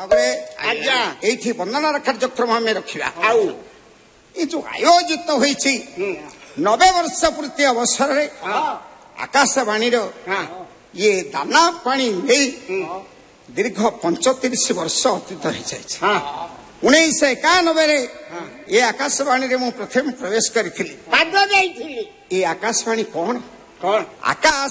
ଭାବରେ ଆଜ୍ଞା ଏଇଠି ବନ୍ଦନାର କାର୍ଯ୍ୟକ୍ରମ ଆମେ ରଖିବା। ଆଉ ଏ ଯୋଉ ଆୟୋଜିତ ହୋଇଛି 90 ବର୍ଷ ପୂର୍ତ୍ତି ଅବସରରେ ଆକାଶବାଣୀର ଇଏ ଦାନା ପାଣି ନେଇ ଦୀର୍ଘ 35 ବର୍ଷ ଅତୀତ ହୋଇଯାଇଛି। 1991ରେ ଏ ଆକାଶବାଣୀରେ ମୁଁ ପ୍ରଥମେ ପ୍ରବେଶ କରିଥିଲି। ପାଦ ଦେଇଥିଲି। ଏ ଆକାଶବାଣୀ କଣ? କଣ ଆକାଶ